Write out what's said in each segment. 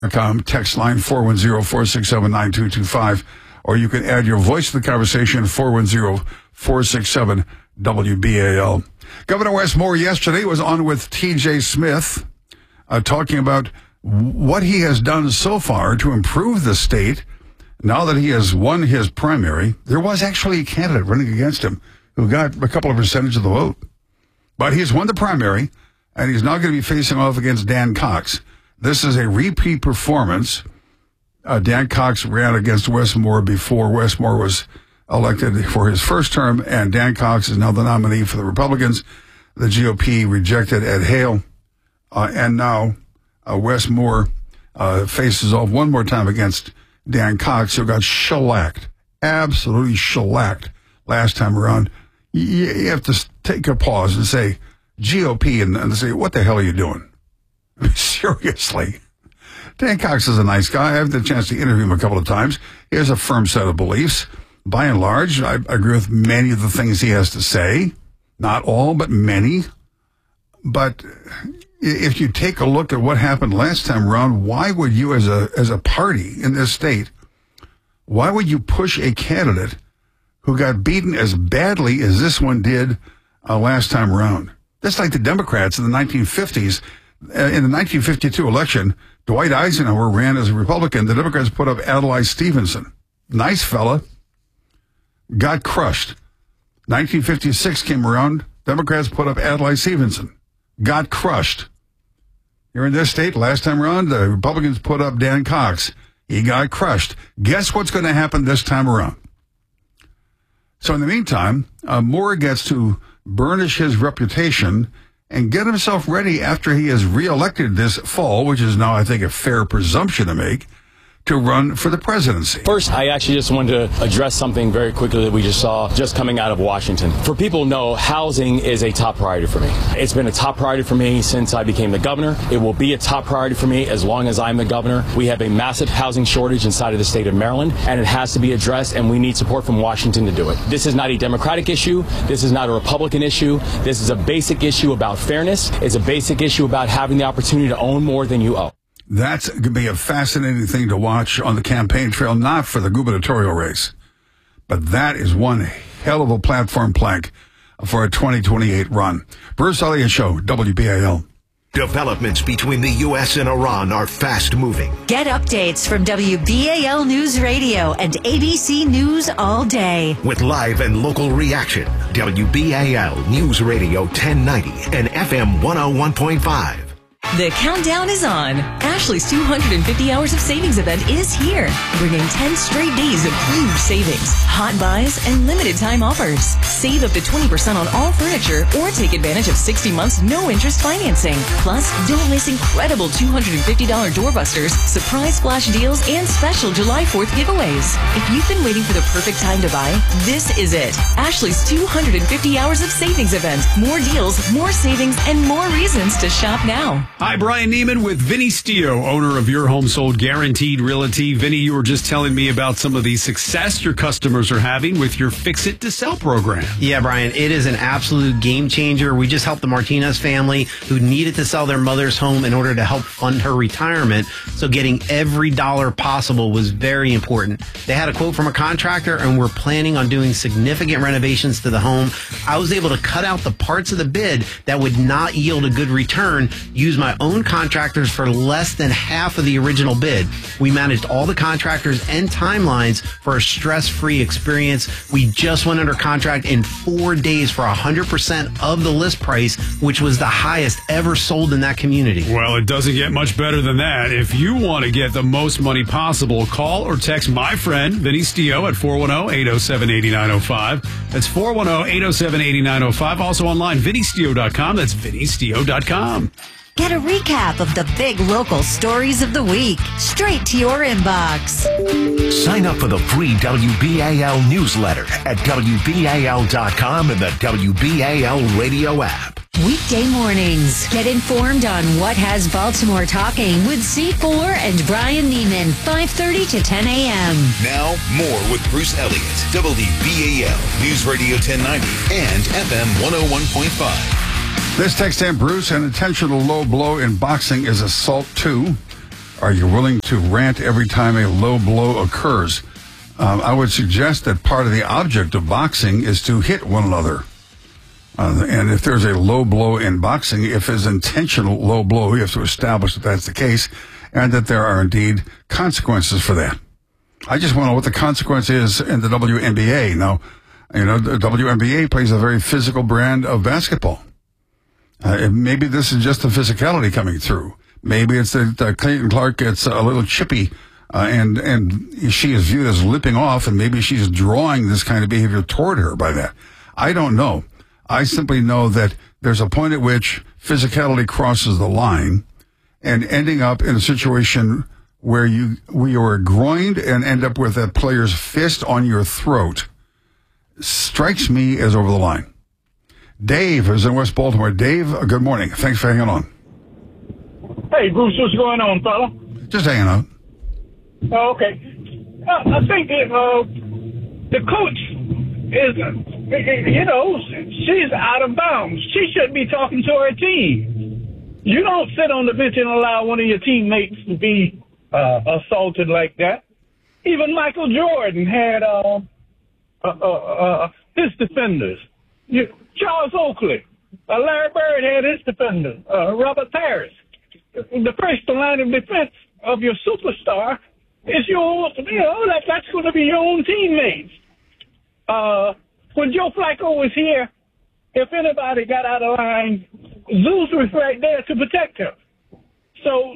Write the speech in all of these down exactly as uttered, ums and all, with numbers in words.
Text line four one zero, four six seven, nine two two five, or you can add your voice to the conversation, four one zero, four six seven, W B A L. Governor Wes Moore yesterday was on with T J Smith, uh, talking about what he has done so far to improve the state. Now that he has won his primary, there was actually a candidate running against him who got a couple of percentage of the vote. But he's won the primary, and he's now going to be facing off against Dan Cox. This is a repeat performance. Uh, Dan Cox ran against Wes Moore before Wes Moore was elected for his first term, and Dan Cox is now the nominee for the Republicans. The G O P rejected Ed Hale, uh, and now uh, Wes Moore uh, faces off one more time against Dan Cox, who got shellacked, absolutely shellacked last time around. You, you have to take a pause and say, G O P, and, and say, what the hell are you doing? Seriously. Dan Cox is a nice guy. I had the chance to interview him a couple of times. He has a firm set of beliefs. By and large, I agree with many of the things he has to say. Not all, but many. But if you take a look at what happened last time around, why would you as a as a party in this state, why would you push a candidate who got beaten as badly as this one did uh, last time around? That's like the Democrats in the nineteen fifties. Uh, in the nineteen fifty-two election, Dwight Eisenhower ran as a Republican. The Democrats put up Adlai Stevenson. Nice fella. Got crushed. nineteen fifty-six came around. Democrats put up Adlai Stevenson. Got crushed. Here in this state, last time around, the Republicans put up Dan Cox. He got crushed. Guess what's going to happen this time around? So in the meantime, uh, Moore gets to burnish his reputation and get himself ready after he is reelected this fall, which is now, I think, a fair presumption to make, to run for the presidency. First, I actually just wanted to address something very quickly that we just saw just coming out of Washington. For people who know, housing is a top priority for me. It's been a top priority for me since I became the governor. It will be a top priority for me as long as I'm the governor. We have a massive housing shortage inside of the state of Maryland, and it has to be addressed, and we need support from Washington to do it. This is not a Democratic issue. This is not a Republican issue. This is a basic issue about fairness. It's a basic issue about having the opportunity to own more than you owe. That's going to be a fascinating thing to watch on the campaign trail, not for the gubernatorial race, but that is one hell of a platform plank for a twenty twenty-eight run. Bruce Elliott Show, W B A L. Developments between the U S and Iran are fast moving. Get updates from W B A L News Radio and A B C News all day. With live and local reaction, W B A L News Radio ten ninety and F M one oh one point five. The countdown is on. Ashley's two hundred fifty hours of savings event is here, bringing ten straight days of huge savings, hot buys, and limited time offers. Save up to twenty percent on all furniture or take advantage of sixty months no-interest financing. Plus, don't miss incredible two hundred fifty dollars doorbusters, surprise flash deals, and special July fourth giveaways. If you've been waiting for the perfect time to buy, this is it. Ashley's two hundred fifty hours of savings event. More deals, more savings, and more reasons to shop now. Hi, Brian Neiman with Vinny Stio, owner of Your Home Sold Guaranteed Realty. Vinny, you were just telling me about some of the success your customers are having with your Fix It to Sell program. Yeah, Brian, it is an absolute game changer. We just helped the Martinez family who needed to sell their mother's home in order to help fund her retirement. So getting every dollar possible was very important. They had a quote from a contractor and we're planning on doing significant renovations to the home. I was able to cut out the parts of the bid that would not yield a good return, use my own contractors for less than half of the original bid. We managed all the contractors and timelines for a stress-free experience. We just went under contract in four days for one hundred percent of the list price, which was the highest ever sold in that community. Well, it doesn't get much better than that. If you want to get the most money possible, call or text my friend, Vinny Stio, at four one zero, eight zero seven, eight nine zero five. That's four one zero, eight zero seven, eight nine zero five. Also online, vinny stio dot com. That's vinny stio dot com. Get a recap of the big local stories of the week straight to your inbox. Sign up for the free W B A L newsletter at W B A L dot com and the W B A L radio app. Weekday mornings. Get informed on what has Baltimore talking with C four and Brian Neiman, five thirty to ten a.m. Now, more with Bruce Elliott, W B A L News Radio ten ninety and F M one oh one point five. This text in, Bruce, an intentional low blow in boxing is assault too. Are you willing to rant every time a low blow occurs? Um, I would suggest that part of the object of boxing is to hit one another. Uh, and if there's a low blow in boxing, if it's intentional low blow, you have to establish that that's the case and that there are indeed consequences for that. I just want to know what the consequence is in the W N B A. Now, you know, the W N B A plays a very physical brand of basketball. Uh, maybe this is just the physicality coming through. Maybe it's that uh, Clayton Clark gets a little chippy uh, and and she is viewed as lipping off, and maybe she's drawing this kind of behavior toward her by that. I don't know. I simply know that there's a point at which physicality crosses the line, and ending up in a situation where you we are groined and end up with that player's fist on your throat strikes me as over the line. Dave is in West Baltimore. Dave, uh, good morning. Thanks for hanging on. Hey, Bruce, what's going on, fella? Just hanging out. Oh, okay. Uh, I think that uh, the coach is, you know, she's out of bounds. She shouldn't be talking to her team. You don't sit on the bench and allow one of your teammates to be uh, assaulted like that. Even Michael Jordan had uh, uh, uh, uh, his defenders. You, Charles Oakley, uh, Larry Bird had his defenders. Uh, Robert Parrish. The first line of defense of your superstar is your, you know, that, that's going to be your own teammates. Uh, when Joe Flacco was here, if anybody got out of line, Zeus was right there to protect him. So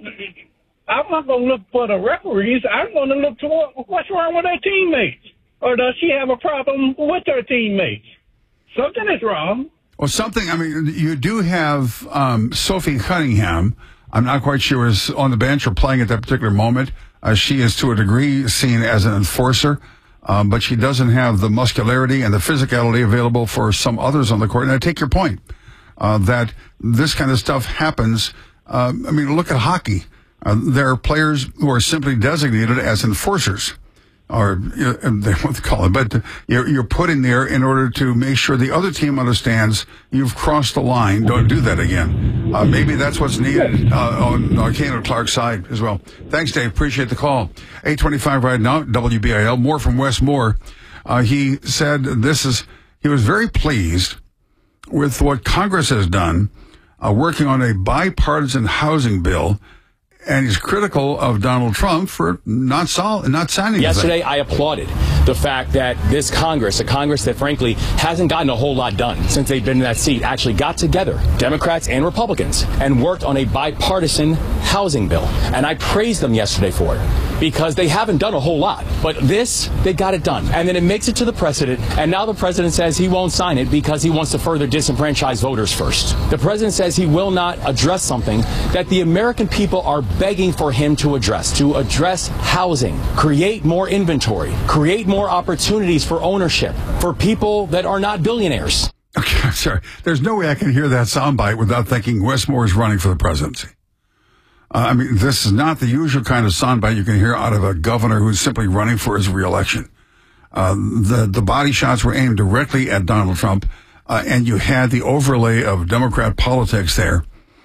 I'm not going to look for the referees. I'm going to look to what, what's wrong with her teammates. Or does she have a problem with her teammates? Something is wrong. Well, something, I mean, you do have um, Sophie Cunningham. I'm not quite sure is on the bench or playing at that particular moment. Uh, she is to a degree seen as an enforcer, um, but she doesn't have the muscularity and the physicality available for some others on the court. And I take your point uh, that this kind of stuff happens. Uh, I mean, look at hockey. Uh, there are players who are simply designated as enforcers, or you know, they what they call it, but you're, you're put in there in order to make sure the other team understands you've crossed the line. Don't do that again. Uh, maybe that's what's needed uh, on, on Kane Clark's side as well. Thanks, Dave. Appreciate the call. eight twenty-five right now, W B I L. More from Wes Moore. Uh, he said this is, he was very pleased with what Congress has done, uh, working on a bipartisan housing bill. And he's critical of Donald Trump for not sol- not signing Yesterday, I applauded the fact that this Congress, a Congress that frankly hasn't gotten a whole lot done since they've been in that seat, actually got together, Democrats and Republicans, and worked on a bipartisan housing bill. And I praised them yesterday for it because they haven't done a whole lot. But this, they got it done. And then it makes it to the president, and now the president says he won't sign it because he wants to further disenfranchise voters first. The president says he will not address something that the American people are begging for him to address, to address housing, create more inventory, create more opportunities for ownership for people that are not billionaires. Okay, sorry. There's no way I can hear that soundbite without thinking Wes Moore is running for the presidency. Uh, I mean, this is not the usual kind of soundbite you can hear out of a governor who's simply running for his reelection. Uh, the, the body shots were aimed directly at Donald Trump, uh, and you had the overlay of Democrat politics there.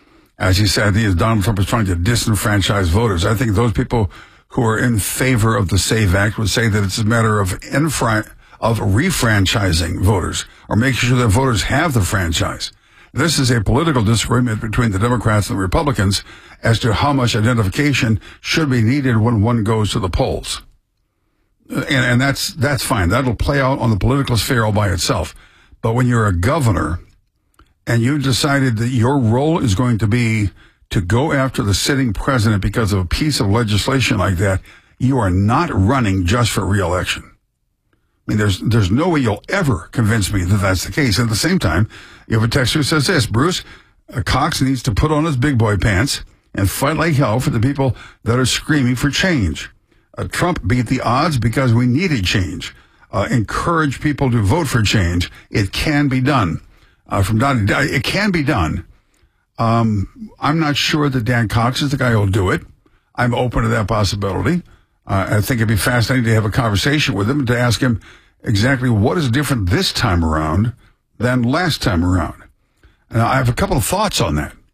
As he said, Donald Trump is trying to disenfranchise voters. I think those people who are in favor of the SAVE Act would say that it's a matter of infra- of refranchising voters, or making sure that voters have the franchise. This is a political disagreement between the Democrats and the Republicans as to how much identification should be needed when one goes to the polls. And, and that's that's fine. That'll play out on the political sphere all by itself. But when you're a governor and you decided that your role is going to be to go after the sitting president because of a piece of legislation like that, you are not running just for re-election. I mean, there's there's no way you'll ever convince me that that's the case. At the same time, you have a texter who says this, Bruce, uh, Cox needs to put on his big boy pants and fight like hell for the people that are screaming for change. Uh, Trump beat the odds because we needed change. Uh, encourage people to vote for change. It can be done. Uh, from Donnie, it can be done. Um, I'm not sure that Dan Cox is the guy who'll do it. I'm open to that possibility. Uh, I think it'd be fascinating to have a conversation with him and to ask him exactly what is different this time around than last time around. And I have a couple of thoughts on that.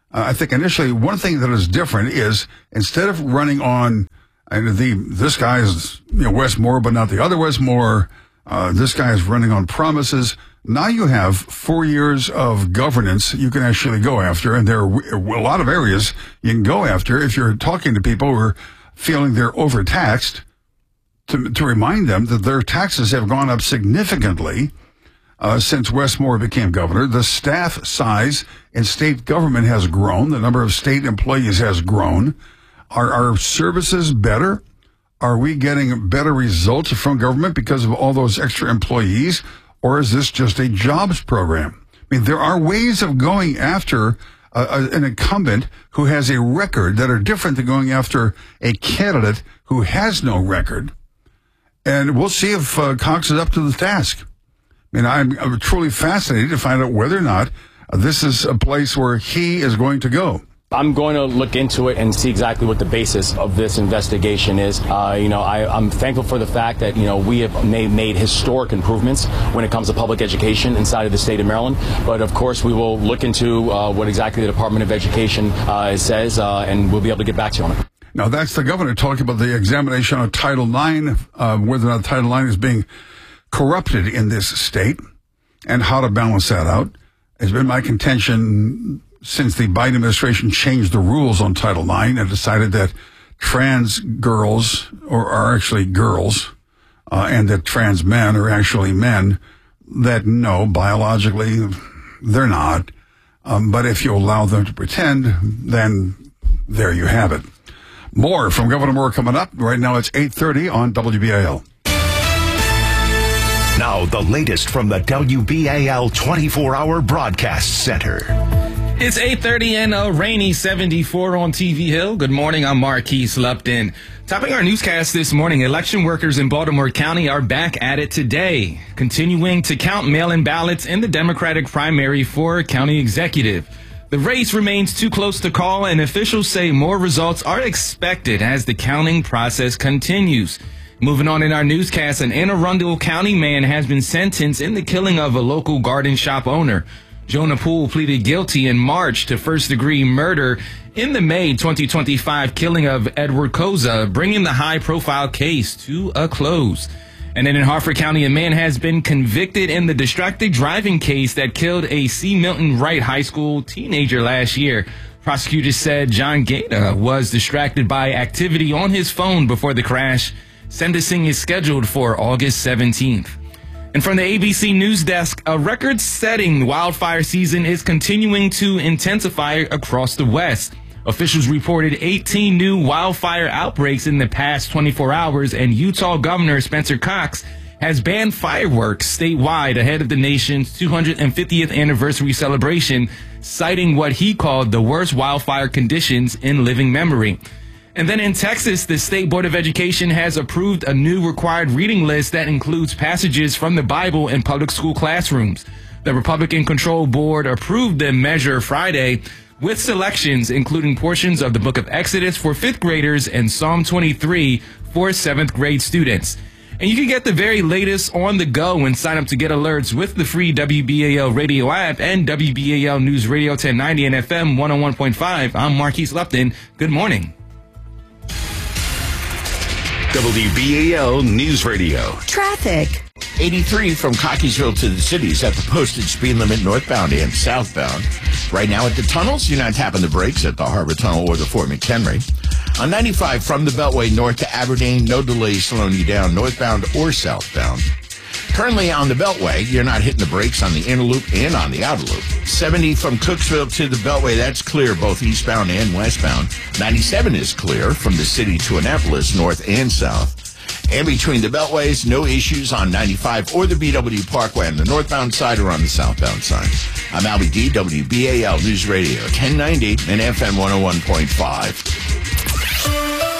Uh, I think initially one thing that is different is instead of running on, and the this guy is you know Wes Moore, but not the other Wes Moore. Uh, this guy is running on promises. Now you have four years of governance you can actually go after, and there are a lot of areas you can go after if you're talking to people who are feeling they're overtaxed, to, to remind them that their taxes have gone up significantly uh, since Wes Moore became governor. The staff size in state government has grown. The number of state employees has grown. Are our services better? Are we getting better results from government because of all those extra employees? Or is this just a jobs program? I mean, there are ways of going after a, a, an incumbent who has a record that are different than going after a candidate who has no record. And we'll see if uh, Cox is up to the task. I mean, I'm, I'm truly fascinated to find out whether or not uh, this is a place where he is going to go. I'm going to look into it and see exactly what the basis of this investigation is. Uh, you know, I, I'm thankful for the fact that, you know, we have made, made historic improvements when it comes to public education inside of the state of Maryland. But, of course, we will look into uh, what exactly the Department of Education uh, says, uh, and we'll be able to get back to you on it. Now, that's the governor talking about the examination on Title nine, uh, whether or not Title nine is being corrupted in this state and how to balance that out. It's been my contention since the Biden administration changed the rules on Title nine and decided that trans girls or are actually girls uh, and that trans men are actually men, that no, biologically they're not. Um, but if you allow them to pretend, then there you have it. More from Governor Moore coming up. Right now it's eight thirty on W B A L. Now the latest from the W B A L twenty-four hour Broadcast Center. It's eight thirty and a rainy seventy-four on T V Hill. Good morning, I'm Marquise Lupton. Topping our newscast this morning, election workers in Baltimore County are back at it today, continuing to count mail-in ballots in the Democratic primary for county executive. The race remains too close to call, and officials say more results are expected as the counting process continues. Moving on in our newscast, an Anne Arundel County man has been sentenced in the killing of a local garden shop owner. Jonah Poole pleaded guilty in March to first-degree murder in the May twenty twenty-five killing of Edward Koza, bringing the high-profile case to a close. And then in Harford County, a man has been convicted in the distracted driving case that killed a C. Milton Wright High School teenager last year. Prosecutors said John Gaeta was distracted by activity on his phone before the crash. Sentencing is scheduled for August seventeenth. And from the A B C News Desk, a record-setting wildfire season is continuing to intensify across the West. Officials reported eighteen new wildfire outbreaks in the past twenty-four hours, and Utah Governor Spencer Cox has banned fireworks statewide ahead of the nation's two hundred fiftieth anniversary celebration, citing what he called the worst wildfire conditions in living memory. And then in Texas, the State Board of Education has approved a new required reading list that includes passages from the Bible in public school classrooms. The Republican-controlled board approved the measure Friday, with selections including portions of the Book of Exodus for fifth graders and Psalm twenty-three for seventh grade students. And you can get the very latest on the go and sign up to get alerts with the free W B A L radio app and W B A L News Radio ten ninety and F M one oh one point five. I'm Marquise Lupton. Good morning. W B A L News Radio. Traffic. eighty-three from Cockeysville to the cities at the posted speed limit northbound and southbound. Right now at the tunnels, you're not tapping the brakes at the Harbor Tunnel or the Fort McHenry. On ninety-five from the Beltway north to Aberdeen, no delays slowing you down northbound or southbound. Currently on the Beltway, you're not hitting the brakes on the inner loop and on the outer loop. seventy from Cooksville to the Beltway, that's clear both eastbound and westbound. ninety-seven is clear from the city to Annapolis, north and south. And between the Beltways, no issues on ninety-five or the B W Parkway on the northbound side or on the southbound side. I'm Albie D, W B A L News Radio, ten ninety and F M one oh one point five.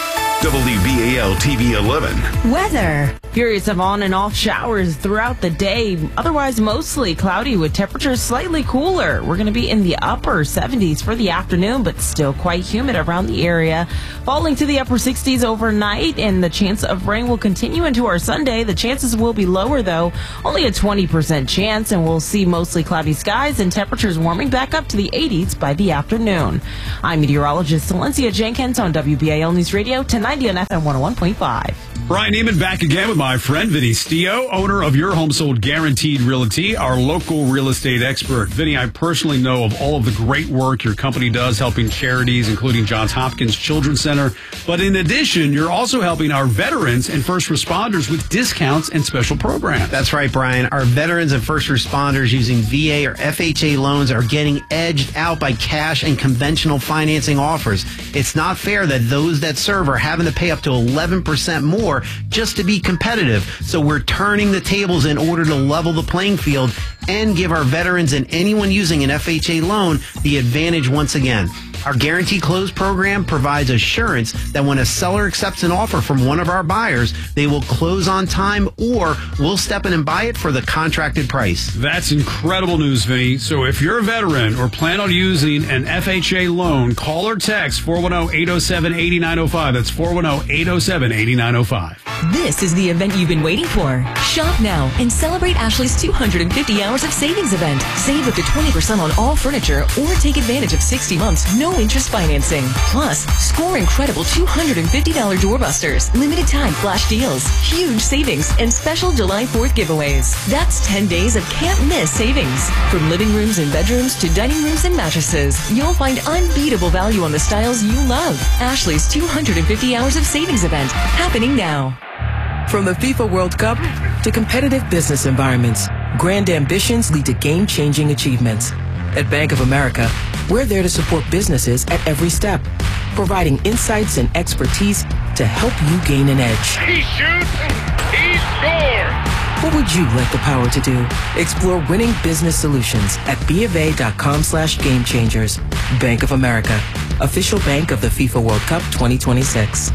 W B A L T V eleven. Weather. Periods of on and off showers throughout the day. Otherwise, mostly cloudy with temperatures slightly cooler. We're going to be in the upper seventies for the afternoon, but still quite humid around the area. Falling to the upper sixties overnight, and the chance of rain will continue into our Sunday. The chances will be lower, though. Only a twenty percent chance, and we'll see mostly cloudy skies and temperatures warming back up to the eighties by the afternoon. I'm meteorologist Valencia Jenkins on W B A L News Radio ten ninety and F M one oh one point five. Brian Neiman back again with my friend Vinny Stio, owner of Your Home Sold Guaranteed Realty, our local real estate expert. Vinny, I personally know of all of the great work your company does helping charities, including Johns Hopkins Children's Center. But in addition, you're also helping our veterans and first responders with discounts and special programs. That's right, Brian. Our veterans and first responders using V A or F H A loans are getting edged out by cash and conventional financing offers. It's not fair that those that serve are having to pay up to eleven percent more just to be competitive. So we're turning the tables in order to level the playing field and give our veterans and anyone using an F H A loan the advantage once again. Our Guarantee Close program provides assurance that when a seller accepts an offer from one of our buyers, they will close on time or we'll step in and buy it for the contracted price. That's incredible news, Vinny. So if you're a veteran or plan on using an F H A loan, call or text four one zero, eight zero seven, eight nine zero five. That's four one zero, eight zero seven, eight nine zero five. This is the event you've been waiting for. Shop now and celebrate Ashley's two hundred fifty hours of savings event. Save up to twenty percent on all furniture or take advantage of sixty months, no interest financing. Plus, score incredible two hundred fifty dollars doorbusters, limited time flash deals, huge savings, and special July fourth giveaways. That's ten days of can't miss savings. From living rooms and bedrooms to dining rooms and mattresses, you'll find unbeatable value on the styles you love. Ashley's two hundred fifty hours of savings event happening now. From the FIFA World Cup to competitive business environments, grand ambitions lead to game-changing achievements. At Bank of America, we're there to support businesses at every step, providing insights and expertise to help you gain an edge. He shoots, he scores! What would you like the power to do? Explore winning business solutions at BofA.com slash game changers. Bank of America, official bank of the FIFA World Cup twenty twenty-six.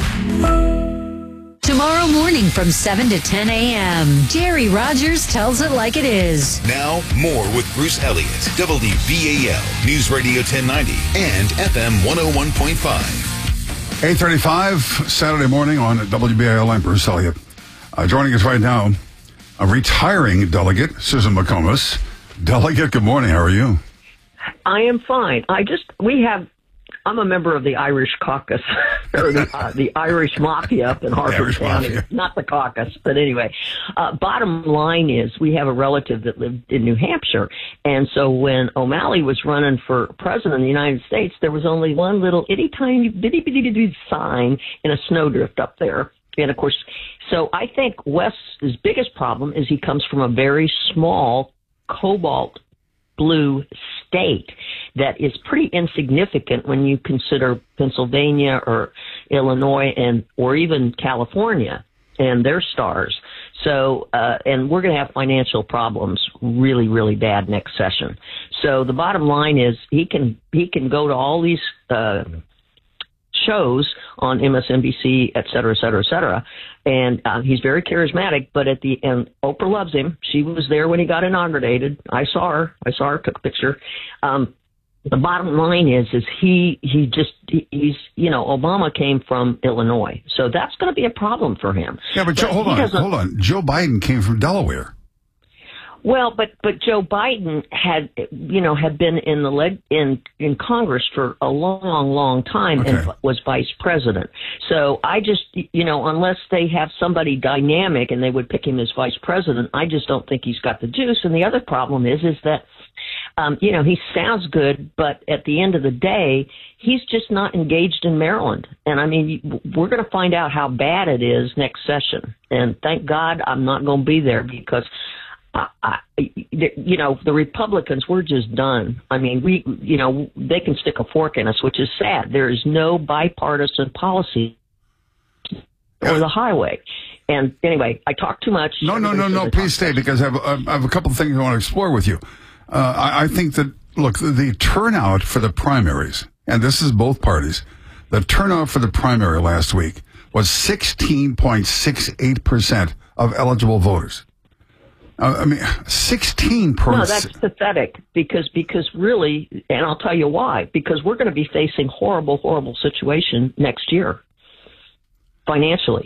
Tomorrow morning from seven to ten a.m., Jerry Rogers tells it like it is. Now, more with Bruce Elliott, W B A L News Radio ten ninety and F M one oh one point five. eight thirty-five, Saturday morning on W B A L. I'm Bruce Elliott. Uh, joining us right now, a retiring delegate, Susan McComas. Delegate, good morning. How are you? I am fine. I just, we have, I'm a member of the Irish Caucus, or the, uh, the Irish Mafia up in Harford Irish County. Mafia. Not the caucus, but anyway. Uh, bottom line is we have a relative that lived in New Hampshire. And so when O'Malley was running for president of the United States, there was only one little itty tiny bitty bitty bitty sign in a snowdrift up there. And of course, so I think Wes's biggest problem is he comes from a very small cobalt blue state that is pretty insignificant when you consider Pennsylvania or Illinois and or even California and their stars. So, uh, and we're going to have financial problems really, really bad next session. So the bottom line is he can he can go to all these uh, shows on M S N B C, et cetera, et cetera, et cetera. And uh, he's very charismatic, but at the end, Oprah loves him. She was there when he got inaugurated. I saw her. I saw her, took a picture. Um, the bottom line is, is he, he just, he, he's, you know, Obama came from Illinois. So that's going to be a problem for him. Yeah, but, but Joe, hold on, doesn't- hold on. Joe Biden came from Delaware. Well, but but Joe Biden had, you know, had been in the leg in in Congress for a long, long time Okay. and was vice president. So I just, you know, unless they have somebody dynamic and they would pick him as vice president, I just don't think he's got the juice. And the other problem is, is that, um, you know, he sounds good, but at the end of the day, he's just not engaged in Maryland. And I mean, we're going to find out how bad it is next session. And thank God I'm not going to be there because. I, I, you know, the Republicans, we're just done. I mean, we, you know, they can stick a fork in us, which is sad. There is no bipartisan policy or the highway. And anyway, I talk too much. No, no, no, no. Please stay because I have, I have a couple of things I want to explore with you. Uh, I, I think that, look, the, the turnout for the primaries, and this is both parties, The turnout for the primary last week was sixteen point six eight percent of eligible voters. Uh, I mean, sixteen percent. No, that's pathetic because, because really, and I'll tell you why, because we're going to be facing horrible, horrible situation next year financially.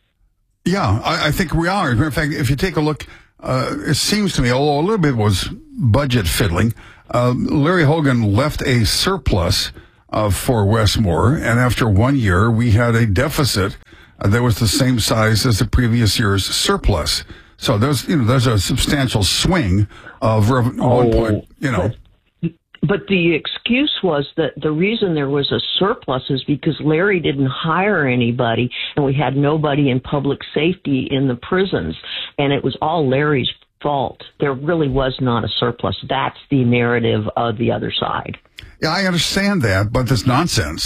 Yeah, I, I think we are. In fact, if you take a look, uh, it seems to me, although a little bit was budget fiddling, uh, Larry Hogan left a surplus uh, for Westmore, and after one year, we had a deficit uh, that was the same size as the previous year's surplus. So there's, you know, there's a substantial swing of rev- oh, one point, you know. But, but the excuse was that the reason there was a surplus is because Larry didn't hire anybody, and we had nobody in public safety in the prisons, and it was all Larry's fault. There really was not a surplus. That's the narrative of the other side. Yeah, I understand that, but it's nonsense.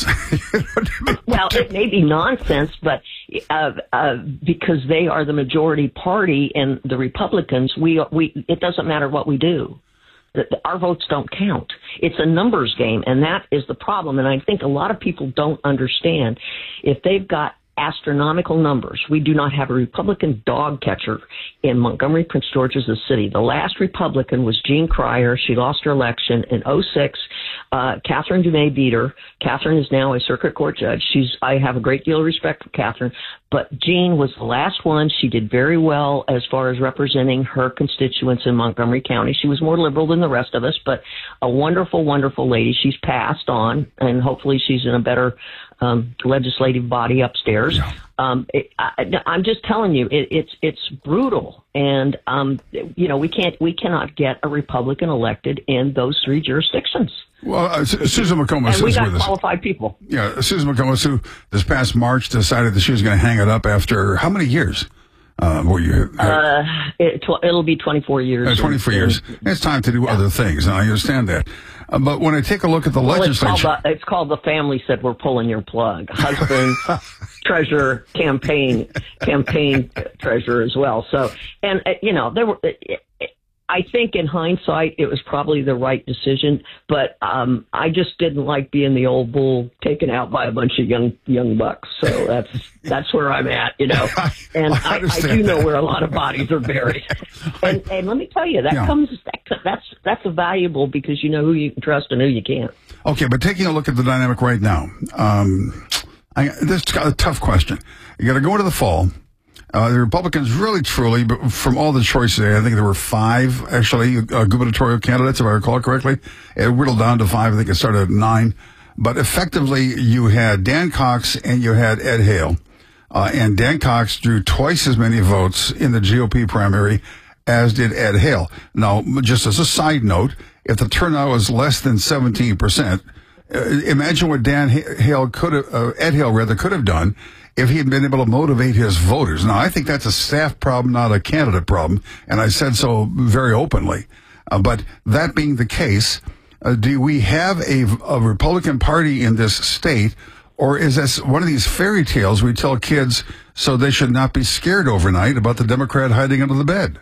Well, it may be nonsense, but uh, uh, because they are the majority party and the Republicans, we we it doesn't matter what we do. The, the, our votes don't count. It's a numbers game, and that is the problem. And I think a lot of people don't understand if they've got astronomical numbers. We do not have a Republican dog catcher in Montgomery, Prince George's, the city. The last Republican was Jean Cryer. She lost her election in oh six. Uh, Catherine Dumais beat her. Catherine is now a circuit court judge. She's, I have a great deal of respect for Catherine, but Jean was the last one. She did very well as far as representing her constituents in Montgomery County. She was more liberal than the rest of us, but a wonderful, wonderful lady. She's passed on, and hopefully she's in a better um, legislative body upstairs. Yeah. Um, it, I, I'm just telling you, it, it's it's brutal, and um, you know we can't we cannot get a Republican elected in those three jurisdictions. Well, uh, Susan McComas and we is got with qualified us. people. Yeah, Susan McComas, who this past March decided that she was going to hang it up after how many years? Uh, were you? Uh, it, it'll be twenty-four years. Uh, twenty-four in, years. In, it's time to do yeah. other things, and I understand that. Uh, but when I take a look at the well, legislature, it's called, the, it's called the family said we're pulling your plug. Husband, treasurer, campaign, campaign treasurer as well. So, and uh, you know, there were. It, it, I think in hindsight, it was probably the right decision, but um, I just didn't like being the old bull taken out by a bunch of young young bucks. So that's that's where I'm at, you know. And I, I, I do know where a lot of bodies are buried. And, and let me tell you, that yeah. comes that, that's that's valuable because you know who you can trust and who you can't. Okay, but taking a look at the dynamic right now, um, I, this is a tough question. You got to go into the fall. Uh, the Republicans really, truly, but from all the choices, I think there were five, actually, uh, gubernatorial candidates, if I recall correctly. It whittled down to five. I think it started at nine. But effectively, you had Dan Cox and you had Ed Hale. Uh, and Dan Cox drew twice as many votes in the G O P primary as did Ed Hale. Now, just as a side note, if the turnout was less than seventeen percent, uh, imagine what Dan Hale could have, uh, Ed Hale rather, could have done if he had been able to motivate his voters. Now, I think that's a staff problem, not a candidate problem, and I said so very openly. Uh, but that being the case, uh, do we have a, a Republican Party in this state, or is this one of these fairy tales we tell kids so they should not be scared overnight about the Democrat hiding under the bed?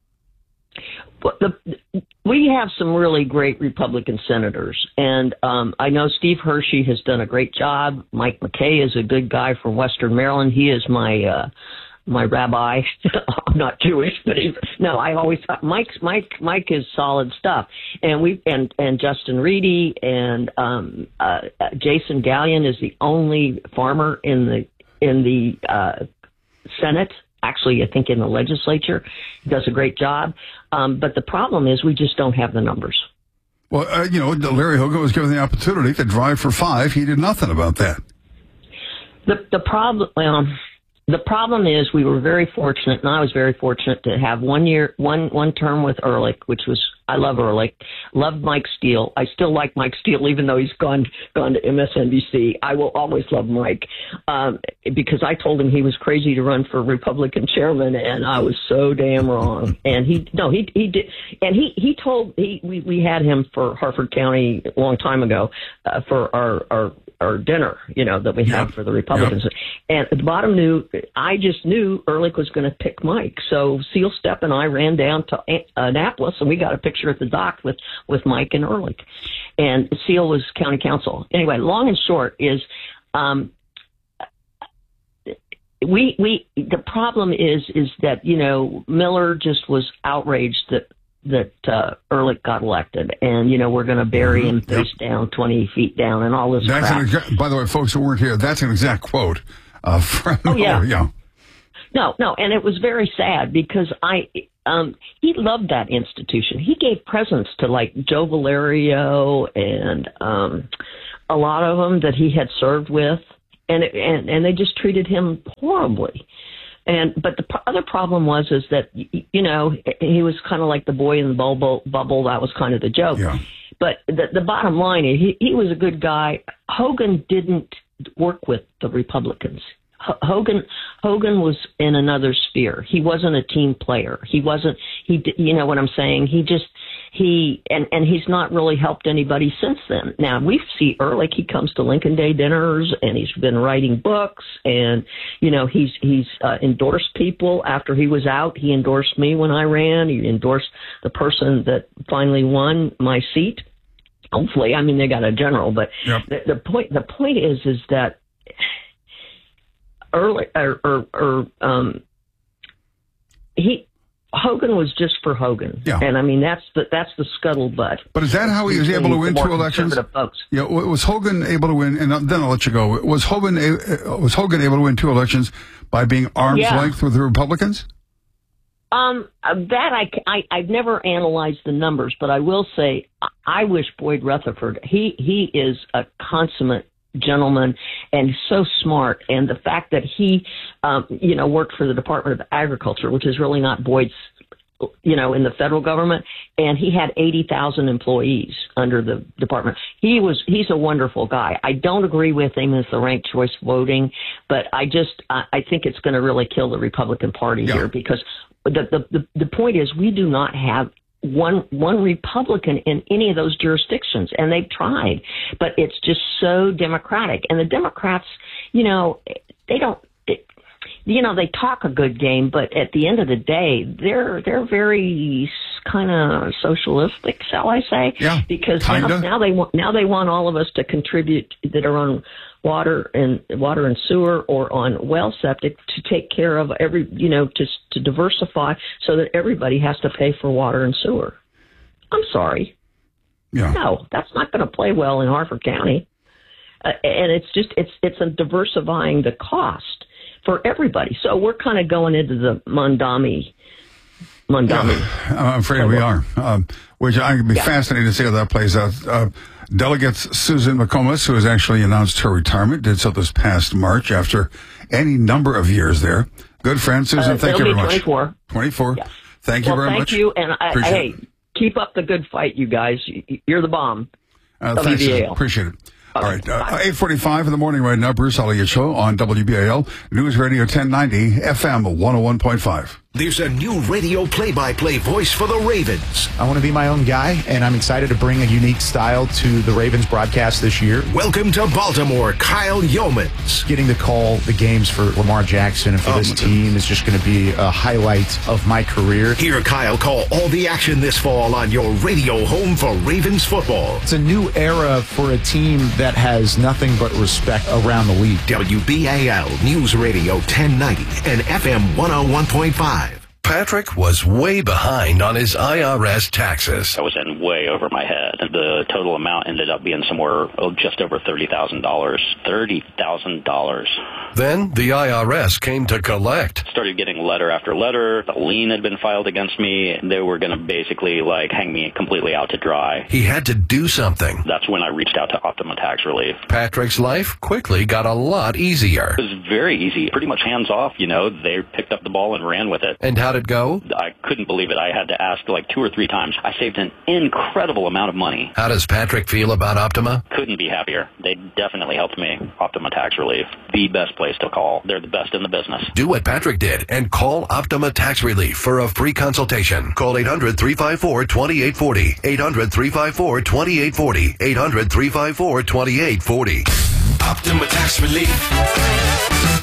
Well, the, we have some really great Republican senators, and um, I know Steve Hershey has done a great job. Mike McKay is a good guy from Western Maryland. He is my uh, my rabbi. I'm not Jewish, but he's no. I always thought Mike's Mike Mike is solid stuff, and we and and Justin Reedy and um, uh, Jason Gallion is the only farmer in the in the uh, Senate. Actually, I think in the legislature, he does a great job. Um, but the problem is we just don't have the numbers. Well, uh, you know, Larry Hogan was given the opportunity to drive for five. He did nothing about that. The the problem, well, the problem is we were very fortunate, and I was very fortunate to have one year, one one term with Ehrlich, which was I love Ehrlich, loved Mike Steele. I still like Mike Steele, even though he's gone gone to M S N B C. I will always love Mike um, because I told him he was crazy to run for Republican chairman, and I was so damn wrong. And he no, he he did, and he he told he we we had him for Harford County a long time ago uh, for our our. our dinner, you know, that we have yep. for the Republicans. Yep. And at the bottom knew, I just knew Ehrlich was going to pick Mike. So Seal Stepp and I ran down to Annapolis, and we got a picture at the dock with, with Mike and Ehrlich. And Seal was county council. Anyway, long and short is um, we we the problem is is that you know Miller just was outraged that that uh, Ehrlich got elected, and you know we're going to bury him face yep. down, twenty feet down, and all this. That's crap. an exa- by the way, folks who weren't here, that's an exact quote uh, from. Oh yeah, Miller, yeah. No, no, and it was very sad because I. Um, he loved that institution. He gave presents to like Joe Valerio and um, a lot of them that he had served with, and it, and and they just treated him horribly. And but the p- other problem was is that you know he was kind of like the boy in the bubble. Bubble that was kind of the joke. Yeah. But the, the bottom line is he, he was a good guy. Hogan didn't work with the Republicans. Hogan Hogan was in another sphere. He wasn't a team player. He wasn't. He, you know what I'm saying. He just he and and he's not really helped anybody since then. Now we see Ehrlich. He comes to Lincoln Day dinners and he's been writing books and you know he's he's uh, endorsed people after he was out. He endorsed me when I ran. He endorsed the person that finally won my seat. Hopefully, I mean they got a general, but yep. the, the point the point is is that. Early or, or, or um, he Hogan was just for Hogan, yeah. and I mean that's the that's the scuttlebutt. But is that how he was able to win two elections? Folks. Yeah, was Hogan able to win? And then I'll let you go. Was Hogan was Hogan able to win two elections by being arm's yeah. length with the Republicans? Um, that I, I I've never analyzed the numbers, but I will say I wish Boyd Rutherford. He he is a consummate gentleman and so smart, and the fact that he um you know worked for the Department of Agriculture, which is really not Boyd's, you know in the federal government, and he had eighty thousand employees under the department. He was he's a wonderful guy. I don't agree with him as the ranked choice voting, but I just I, I think it's going to really kill the Republican Party yeah. here, because the, the the the point is we do not have one one Republican in any of those jurisdictions, and they've tried, but it's just so Democratic. And the Democrats, you know, they don't, it, you know, they talk a good game, but at the end of the day, they're they're very kind of socialistic, shall I say? Yeah, because now, now they want now they want all of us to contribute that are on water and water and sewer or on well septic to take care of every, you know, to to diversify so that everybody has to pay for water and sewer. I'm sorry. Yeah. No, that's not going to play well in Harford County. Uh, and it's just it's it's a diversifying the cost for everybody. So we're kind of going into the Mondami. Mondami. Yeah, I'm afraid we are. Um, which I'm going to be yeah. fascinated to see how that plays out. Uh, Delegate Susan McComas, who has actually announced her retirement, did so this past March after any number of years there. Good friend, Susan. Uh, thank you very much. twenty-four. twenty-four. Yeah. Thank you well, very thank much. Thank you, and I, hey, it. keep up the good fight, you guys. You're the bomb. Uh, thanks, Susan. Appreciate it. All right, uh, eight forty-five in the morning right now, Bruce Elliott Show on W B A L, News Radio ten ninety, F M one oh one point five. There's a new radio play-by-play voice for the Ravens. I want to be my own guy, and I'm excited to bring a unique style to the Ravens broadcast this year. Welcome to Baltimore, Kyle Yeomans. Getting to call the games for Lamar Jackson and for oh, this team is just going to be a highlight of my career. Hear Kyle call all the action this fall on your radio home for Ravens football. It's a new era for a team that has nothing but respect around the league. W B A L News Radio ten ninety and F M one oh one point five. Patrick was way behind on his I R S taxes. I was in way over my head. The total amount ended up being somewhere oh, just over thirty thousand dollars. thirty thousand dollars. Then the I R S came to collect. Started getting letter after letter. A lien had been filed against me. They were going to basically like hang me completely out to dry. He had to do something. That's when I reached out to Optima Tax Relief. Patrick's life quickly got a lot easier. It was very easy. Pretty much hands off, you know. They picked up the ball and ran with it. And how did it go? I couldn't believe it. I had to ask like two or three times. I saved an incredible amount of money. How does Patrick feel about Optima? Couldn't be happier. They definitely helped me. Optima Tax Relief. The best place to call. They're the best in the business. Do what Patrick did and call Optima Tax Relief for a free consultation. Call eight hundred, three five four, two eight four zero. eight hundred, three five four, two eight four zero. eight hundred, three five four, two eight four zero. Optima Tax Relief.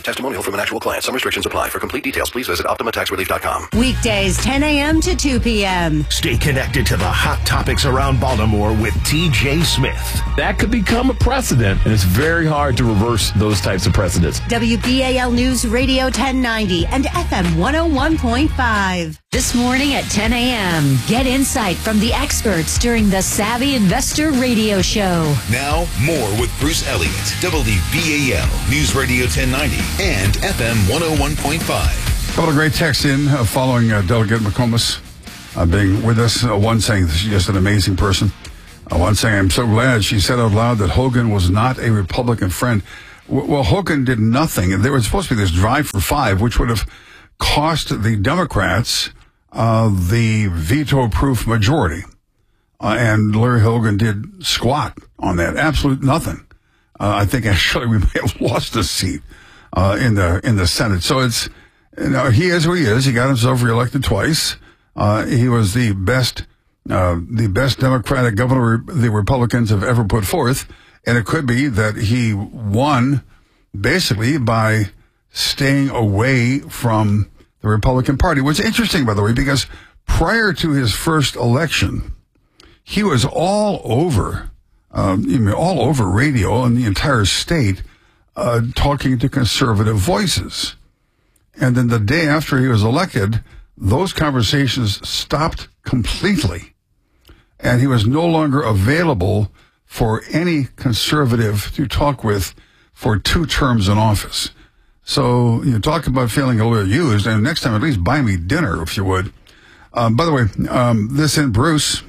Testimonial from an actual client. Some restrictions apply. For complete details, please visit Optima Tax Relief dot com. Weekdays, ten a.m. to two p.m. Stay connected to the hot topics around Baltimore with T J Smith. That could become a precedent, and it's very hard to reverse those types of precedents. W B A L News Radio ten ninety and F M one oh one point five. This morning at ten a.m., get insight from the experts during the Savvy Investor Radio Show. Now, more with Bruce Elliott, W B A L News Radio ten ninety and F M one oh one point five. A couple of great texts in uh, following uh, Delegate McComas uh, being with us. Uh, one saying she's just an amazing person. Uh, one saying, I'm so glad she said out loud that Hogan was not a Republican friend. W- well, Hogan did nothing. There was supposed to be this drive for five, which would have cost the Democrats uh, the veto-proof majority. Uh, and Larry Hogan did squat on that. Absolute nothing. Uh, I think actually we may have lost a seat uh, in the in the Senate. So it's, you know, he is who he is. He got himself reelected twice. Uh, he was the best uh, the best Democratic governor the Republicans have ever put forth, and it could be that he won basically by staying away from the Republican Party. What's interesting, by the way, because prior to his first election, he was all over, um, you know, all over radio in the entire state, uh, talking to conservative voices. And then the day after he was elected, those conversations stopped completely. And he was no longer available for any conservative to talk with for two terms in office. So you talk about feeling a little used, and next time at least buy me dinner, if you would. Um, by the way, um, this in Bruce.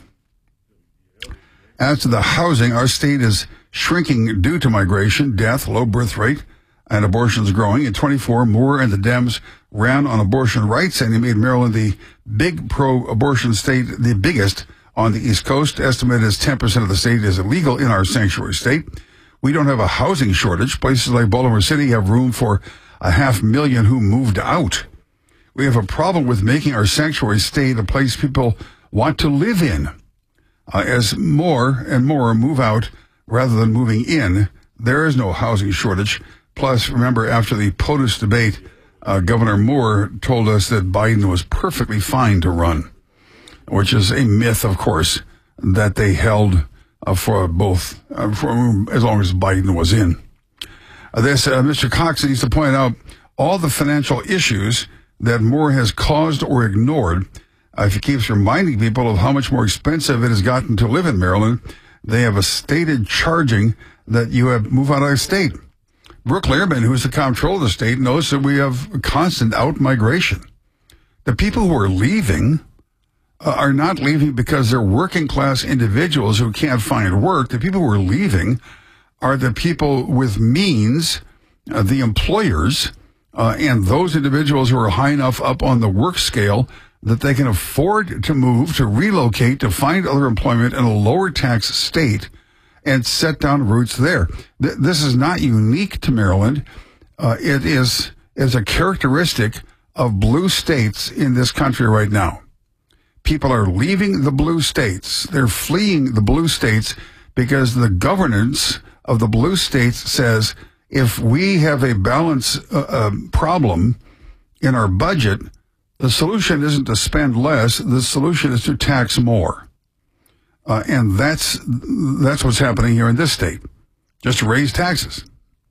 As to the housing, our state is shrinking due to migration, death, low birth rate, and abortions growing. In twenty-four, Moore and the Dems ran on abortion rights, and he made Maryland the big pro-abortion state, the biggest on the East Coast. Estimated as ten percent of the state is illegal in our sanctuary state. We don't have a housing shortage. Places like Baltimore City have room for a half million who moved out. We have a problem with making our sanctuary state a place people want to live in. Uh, as more and more move out rather than moving in, there is no housing shortage. Plus, remember, after the POTUS debate, uh, Governor Moore told us that Biden was perfectly fine to run, which is a myth, of course, that they held uh, for both, uh, for as long as Biden was in. Uh, this, uh, Mister Cox needs to point out all the financial issues that Moore has caused or ignored. Uh, if he keeps reminding people of how much more expensive it has gotten to live in Maryland, they have a stated charging that you have move out of the state. Brooke Lehrman, who's the comptroller of the state, knows that we have constant out-migration. The people who are leaving uh, are not leaving because they're working-class individuals who can't find work. The people who are leaving are the people with means, uh, the employers, uh, and those individuals who are high enough up on the work scale that they can afford to move, to relocate, to find other employment in a lower tax state and set down roots there. Th- this is not unique to Maryland. Uh, it is, is a characteristic of blue states in this country right now. People are leaving the blue states. They're fleeing the blue states because the governance of the blue states says if we have a balance uh, uh, problem in our budget, the solution isn't to spend less. The solution is to tax more. Uh, and that's that's what's happening here in this state. Just raise taxes.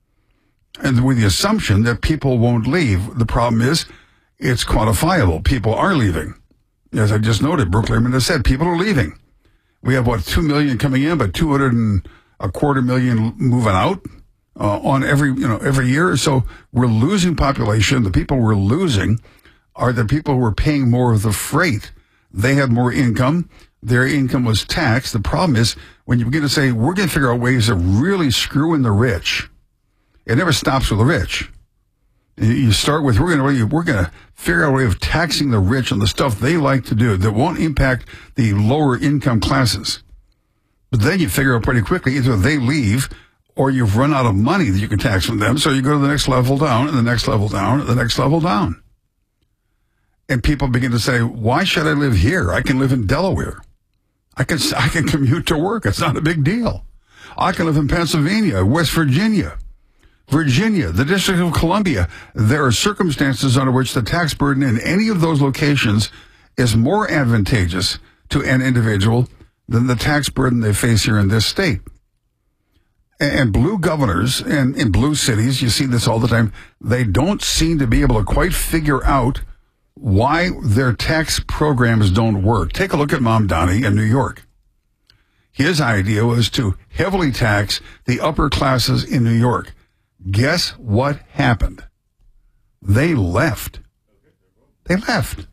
And with the assumption that people won't leave. The problem is it's quantifiable. People are leaving. As I just noted, Brooke Lehrman has said, people are leaving. We have, what, two million coming in, but two hundred and a quarter million moving out uh, on every, you know, every year. So we're losing population. The people we're losing are the people who are paying more of the freight. They had more income. Their income was taxed. The problem is when you begin to say, we're going to figure out ways of really screwing the rich, it never stops with the rich. You start with, we're going to we're going to figure out a way of taxing the rich on the stuff they like to do that won't impact the lower income classes. But then you figure out pretty quickly either they leave or you've run out of money that you can tax from them. So you go to the next level down and the next level down and the next level down. And people begin to say, why should I live here? I can live in Delaware. I can, I can commute to work. It's not a big deal. I can live in Pennsylvania, West Virginia. Virginia, the District of Columbia. There are circumstances under which the tax burden in any of those locations is more advantageous to an individual than the tax burden they face here in this state. And blue governors and in blue cities, you see this all the time, they don't seem to be able to quite figure out why their tax programs don't work. Take a look at Mamdani in New York. His idea was to heavily tax the upper classes in New York. Guess what happened? They left. They left.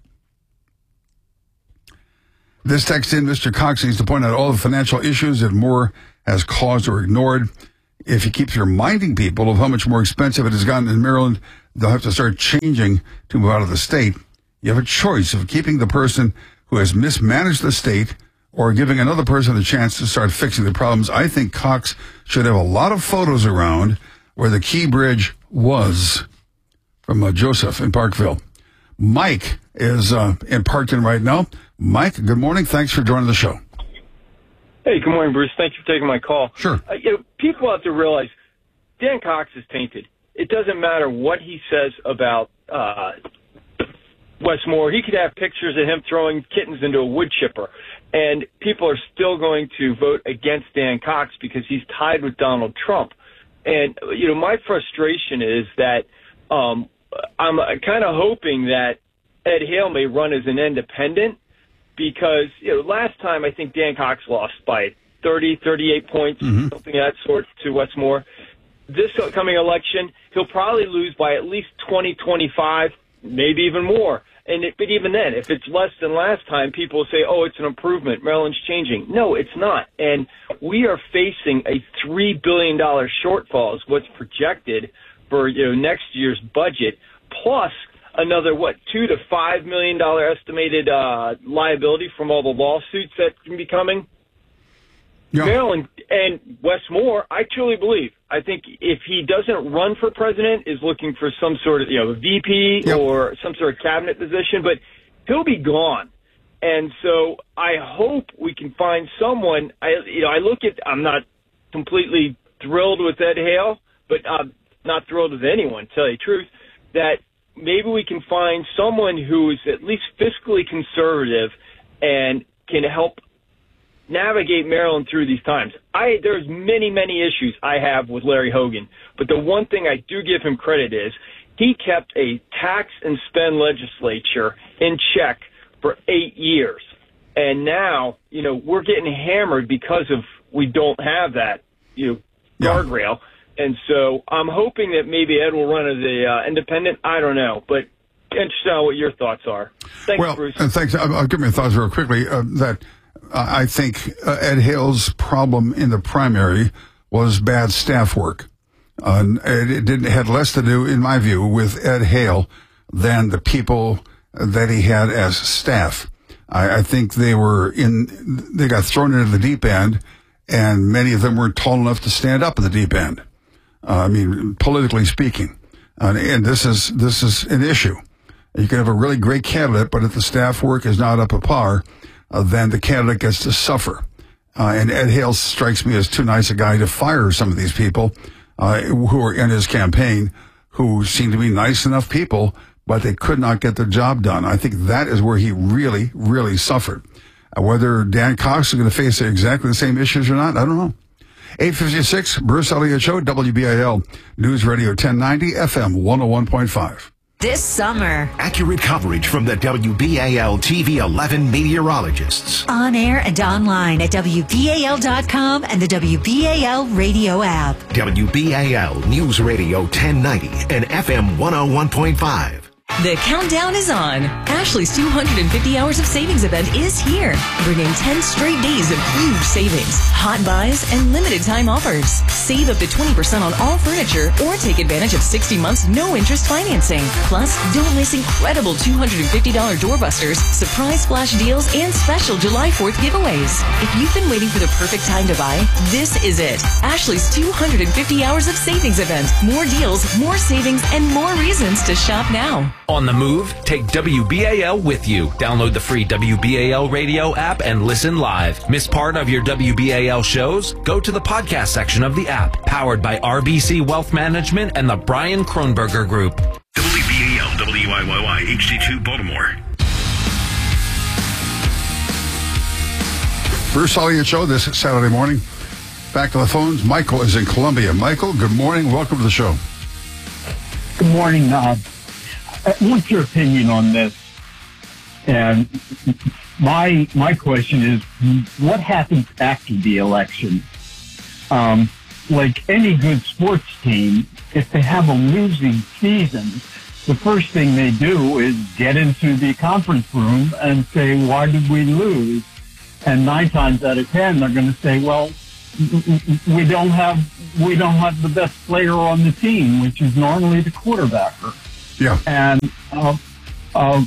This text in, Mister Cox needs to point out all the financial issues that Moore has caused or ignored. If he keeps reminding people of how much more expensive it has gotten in Maryland, they'll have to start changing to move out of the state. You have a choice of keeping the person who has mismanaged the state or giving another person a chance to start fixing the problems. I think Cox should have a lot of photos around where the Key Bridge was. From uh, Joseph in Parkville. Mike is uh, in Parkton right now. Mike, good morning. Thanks for joining the show. Hey, good morning, Bruce. Thank you for taking my call. Sure. Uh, you know, people have to realize Dan Cox is tainted. It doesn't matter what he says about uh, Wes Moore. He could have pictures of him throwing kittens into a wood chipper, and people are still going to vote against Dan Cox because he's tied with Donald Trump. And, you know, my frustration is that um, I'm kind of hoping that Ed Hale may run as an independent because, you know, last time I think Dan Cox lost by thirty, thirty-eight points, mm-hmm. something of that sort to Wes Moore. This coming election, he'll probably lose by at least twenty, twenty-five, maybe even more. And it, but even then, if it's less than last time, people say, oh, it's an improvement. Maryland's changing. No, it's not. And we are facing a three billion dollars shortfall is what's projected for, you know, next year's budget, plus another, what, two to five million dollars estimated uh, liability from all the lawsuits that can be coming. Yeah. Maryland and Wes Moore, I truly believe, I think if he doesn't run for president, is looking for some sort of, you know, V P yep. or some sort of cabinet position, but he'll be gone. And so I hope we can find someone. I, you know, I look at, I'm not completely thrilled with Ed Hale, but I'm not thrilled with anyone, to tell you the truth, that maybe we can find someone who is at least fiscally conservative and can help navigate Maryland through these times. I There's many, many issues I have with Larry Hogan, but the one thing I do give him credit is he kept a tax and spend legislature in check for eight years. And now, you know, we're getting hammered because of we don't have that, you know, guardrail. And so I'm hoping that maybe Ed will run as a uh, independent. I don't know, but interested on what your thoughts are. Thanks, well, Bruce. Uh, thanks. I'll, I'll give my thoughts real quickly. Uh, that uh, I think uh, Ed Hale's problem in the primary was bad staff work. Uh, it, it didn't had less to do, in my view, with Ed Hale than the people that he had as staff. I, I think they were in. They got thrown into the deep end, and many of them weren't tall enough to stand up in the deep end. Uh, I mean, politically speaking, uh, and this is this is an issue. You can have a really great candidate, but if the staff work is not up to par, uh, then the candidate gets to suffer. Uh, and Ed Hale strikes me as too nice a guy to fire some of these people uh, who are in his campaign, who seem to be nice enough people, but they could not get their job done. I think that is where he really, really suffered. Uh, whether Dan Cox is going to face exactly the same issues or not, I don't know. eight fifty-six, Bruce Elliott Show, W B A L News Radio ten ninety, F M one oh one point five. This summer, accurate coverage from the W B A L T V eleven meteorologists. On air and online at W B A L dot com and the W B A L radio app. W B A L News Radio ten ninety and F M one oh one point five. The countdown is on. Ashley's two hundred fifty hours of savings event is here, bringing ten straight days of huge savings, hot buys, and limited time offers. Save up to twenty percent on all furniture or take advantage of sixty months no-interest financing. Plus, don't miss incredible two hundred fifty dollars doorbusters, surprise flash deals, and special July fourth giveaways. If you've been waiting for the perfect time to buy, this is it. Ashley's two hundred fifty hours of savings event. More deals, more savings, and more reasons to shop now. On the move, take W B A L with you. Download the free W B A L radio app and listen live. Miss part of your W B A L shows? Go to the podcast section of the app. Powered by R B C Wealth Management and the Brian Kronberger Group. W B A L, W I Y Y, H D two, Baltimore. Bruce Elliott Show this Saturday morning. Back to the phones. Michael is in Columbia. Michael, good morning. Welcome to the show. Good morning. Uh, what's your opinion on this? And my my question is, what happens after the election? Um, like any good sports team, if they have a losing season, the first thing they do is get into the conference room and say, why did we lose? And nine times out of ten, they're going to say, well, we don't have we don't have the best player on the team, which is normally the quarterbacker. Yeah. And uh, uh,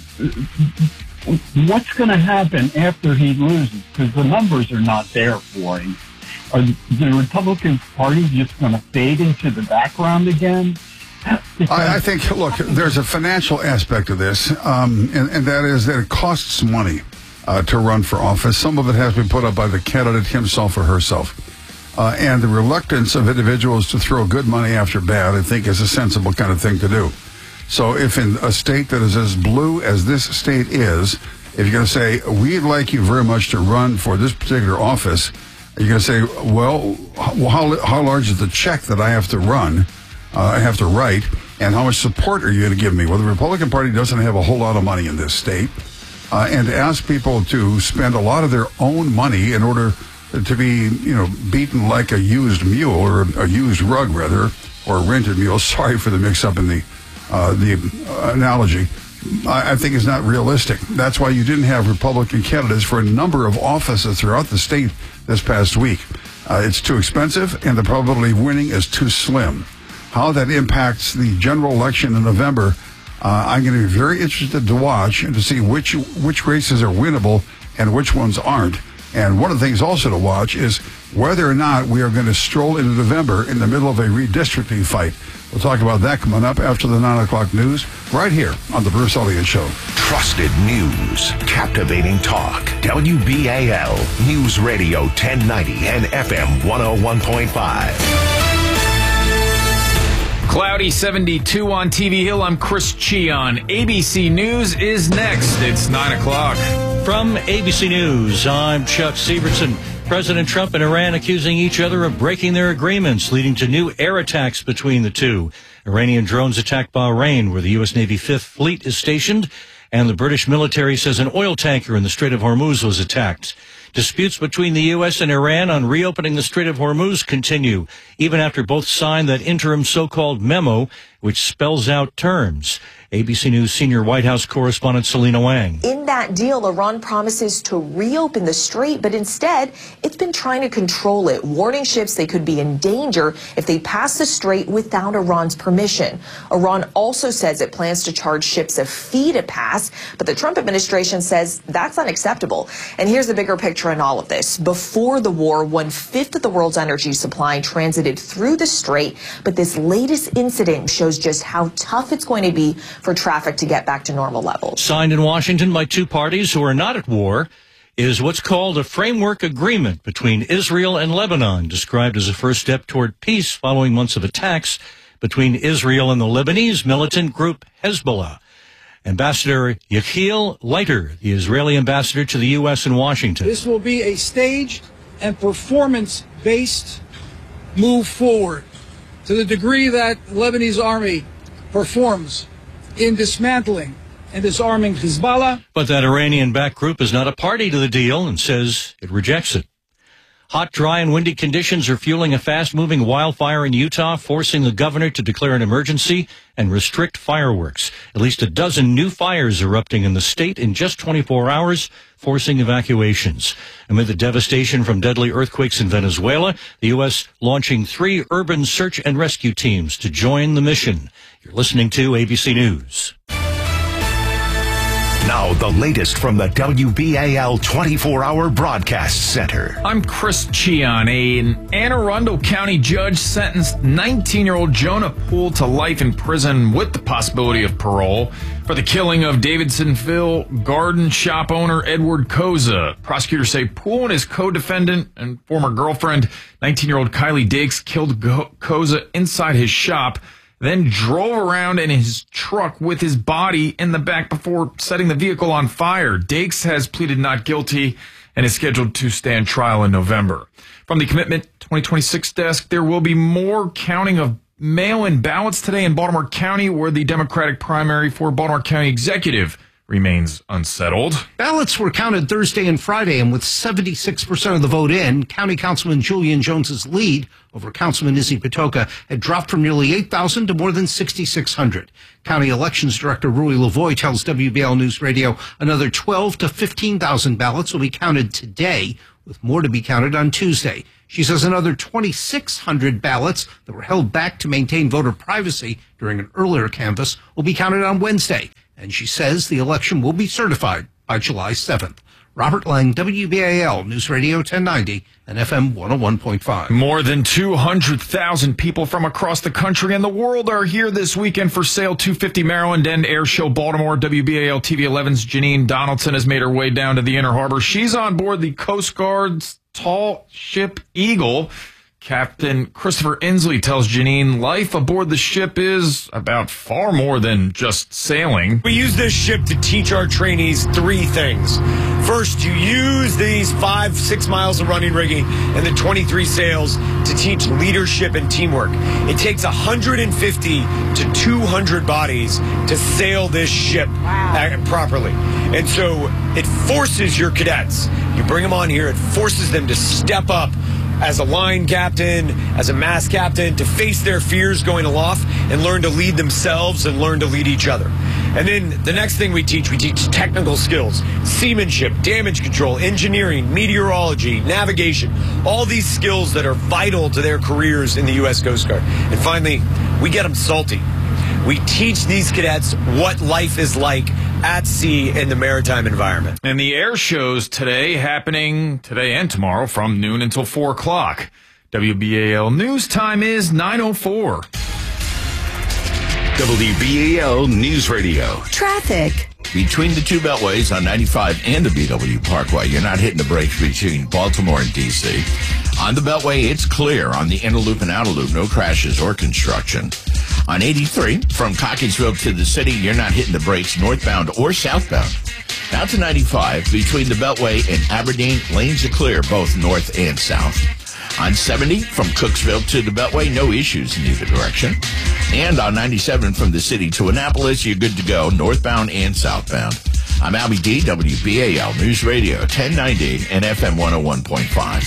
what's going to happen after he loses? Because the numbers are not there for him. Are the Republican Party just going to fade into the background again? I, I think, look, there's a financial aspect of this, um, and, and that is that it costs money uh, to run for office. Some of it has been put up by the candidate himself or herself. Uh, and the reluctance of individuals to throw good money after bad, I think, is a sensible kind of thing to do. So if in a state that is as blue as this state is, if you're going to say, we'd like you very much to run for this particular office, you're going to say, well, how, how large is the check that I have to run, uh, I have to write, and how much support are you going to give me? Well, the Republican Party doesn't have a whole lot of money in this state. Uh, and to ask people to spend a lot of their own money in order to be, you know, beaten like a used mule, or a used rug, rather, or a rented mule. Sorry for the mix-up in the uh, the analogy. I, I think is not realistic. That's why you didn't have Republican candidates for a number of offices throughout the state this past week. Uh, it's too expensive, and the probability of winning is too slim. How that impacts the general election in November, uh, I'm going to be very interested to watch and to see which which races are winnable and which ones aren't. And one of the things also to watch is whether or not we are going to stroll into November in the middle of a redistricting fight. We'll talk about that coming up after the nine o'clock news, right here on The Bruce Elliott Show. Trusted news, captivating talk. W B A L, News Radio ten ninety and F M one oh one point five. Cloudy seventy-two on T V Hill. I'm Chris Cheon. A B C News is next. It's nine o'clock. From A B C News, I'm Chuck Severson. President Trump and Iran accusing each other of breaking their agreements, leading to new air attacks between the two. Iranian drones attacked Bahrain, where the U S Navy Fifth Fleet is stationed, and the British military says an oil tanker in the Strait of Hormuz was attacked. Disputes between the U S and Iran on reopening the Strait of Hormuz continue, even after both signed that interim so-called memo, which spells out terms. A B C News senior White House correspondent Selena Wang. In that deal, Iran promises to reopen the strait, but instead, it's been trying to control it, warning ships they could be in danger if they pass the strait without Iran's permission. Iran also says it plans to charge ships a fee to pass, but the Trump administration says that's unacceptable. And here's the bigger picture in all of this. Before the war, one-fifth of the world's energy supply transited through the strait, but this latest incident shows just how tough it's going to be for traffic to get back to normal levels. Signed in Washington by two parties who are not at war is what's called a framework agreement between Israel and Lebanon, described as a first step toward peace following months of attacks between Israel and the Lebanese militant group Hezbollah. Ambassador Yechiel Leiter, the Israeli ambassador to the U S in Washington. This will be a staged and performance-based move forward to the degree that the Lebanese army performs in dismantling and disarming Hezbollah. But that Iranian-backed group is not a party to the deal and says it rejects it. Hot, dry, and windy conditions are fueling a fast-moving wildfire in Utah, forcing the governor to declare an emergency and restrict fireworks. At least a dozen new fires erupting in the state in just twenty-four hours, forcing evacuations. Amid the devastation from deadly earthquakes in Venezuela, the U S launching three urban search and rescue teams to join the mission. You're listening to A B C News. Now, the latest from the W B A L twenty-four hour Broadcast Center. I'm Chris Cheon. An Anne Arundel County judge sentenced nineteen-year-old Jonah Poole to life in prison with the possibility of parole for the killing of Davidsonville garden shop owner Edward Koza. Prosecutors say Poole and his co-defendant and former girlfriend, nineteen-year-old Kylie Dakes, killed Koza inside his shop, then drove around in his truck with his body in the back before setting the vehicle on fire. Dakes has pleaded not guilty and is scheduled to stand trial in November. From the Commitment twenty twenty-six desk, there will be more counting of mail-in ballots today in Baltimore County, where the Democratic primary for Baltimore County Executive remains unsettled. Ballots were counted Thursday and Friday, and with seventy-six percent of the vote in, County Councilman Julian Jones's lead over Councilman Izzy Patoka had dropped from nearly eight thousand to more than sixty-six hundred. County Elections Director Rui Lavoie tells W B L News Radio another twelve to fifteen thousand ballots will be counted today, with more to be counted on Tuesday. She says another twenty-six hundred ballots that were held back to maintain voter privacy during an earlier canvass will be counted on Wednesday. And she says the election will be certified by July seventh. Robert Lang, W B A L News Radio ten ninety and F M one oh one point five. More than two hundred thousand people from across the country and the world are here this weekend for Sail two fifty Maryland and Air Show Baltimore. W B A L T V eleven's Janine Donaldson has made her way down to the Inner Harbor. She's on board the Coast Guard's tall ship Eagle. Captain Christopher Inslee tells Janine life aboard the ship is about far more than just sailing. We use this ship to teach our trainees three things. First, you use these five, six miles of running rigging and the twenty-three sails to teach leadership and teamwork. It takes one hundred fifty to two hundred bodies to sail this ship wow. properly. And so it forces your cadets. You bring them on here, it forces them to step up as a line captain, as a mast captain, to face their fears going aloft and learn to lead themselves and learn to lead each other. And then the next thing we teach, we teach technical skills, seamanship, damage control, engineering, meteorology, navigation, all these skills that are vital to their careers in the U S Coast Guard. And finally, we get them salty. We teach these cadets what life is like at sea in the maritime environment. And the air shows today, happening today and tomorrow from noon until four o'clock. W B A L News time is nine oh four. W B A L News Radio. Traffic. Between the two beltways on ninety-five and the B W Parkway, you're not hitting the brakes between Baltimore and D C. On the beltway, it's clear. On the inner loop and outer loop, no crashes or construction. On eighty-three, from Cockeysville to the city, you're not hitting the brakes northbound or southbound. Now to ninety-five, between the beltway and Aberdeen, lanes are clear, both north and south. On seventy, from Cooksville to the beltway, no issues in either direction. And on ninety-seven, from the city to Annapolis, you're good to go, northbound and southbound. I'm Albie D, W B A L News Radio ten ninety and F M one oh one point five.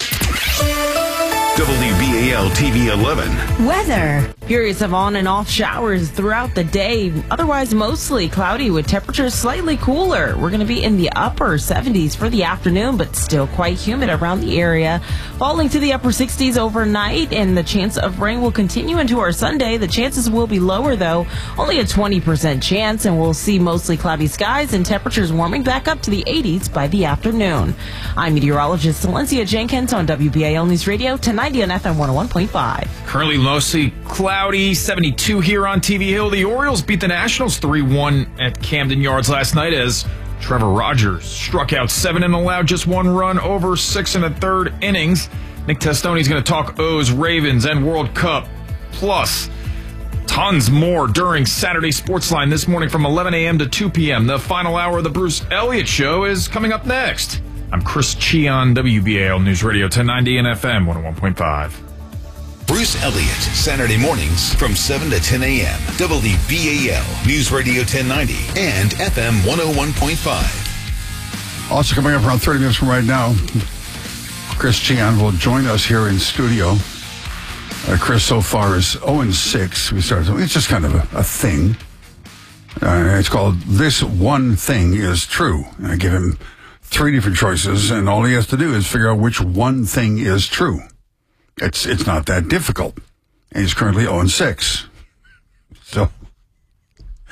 W B A L T V eleven. Weather. Periods of on and off showers throughout the day. Otherwise, mostly cloudy with temperatures slightly cooler. We're going to be in the upper seventies for the afternoon, but still quite humid around the area. Falling to the upper sixties overnight, and the chance of rain will continue into our Sunday. The chances will be lower, though. Only a twenty percent chance, and we'll see mostly cloudy skies and temperatures warming back up to the eighties by the afternoon. I'm meteorologist Valencia Jenkins on W B A L News Radio ten ninety on F M one oh one point five. Currently mostly cloudy, seventy-two here on T V Hill. The Orioles beat the Nationals three one at Camden Yards last night as Trevor Rogers struck out seven and allowed just one run over six and a third innings. Nick Testoni's going to talk O's, Ravens, and World Cup. Plus, tons more during Saturday Sportsline this morning from eleven a.m. to two p.m. The final hour of the Bruce Elliott Show is coming up next. I'm Chris Cheon, W B A L News Radio ten ninety and F M one oh one point five. Bruce Elliott, Saturday mornings from seven to ten a.m. W B A L News Radio ten ninety and F M one oh one point five. Also coming up around thirty minutes from right now, Chris Cheon will join us here in studio. Uh, Chris so far is oh and six. We started, it's just kind of a, a thing. Uh, it's called This One Thing Is True. And I give him three different choices, and all he has to do is figure out which one thing is true. It's it's not that difficult. And he's currently oh and six. So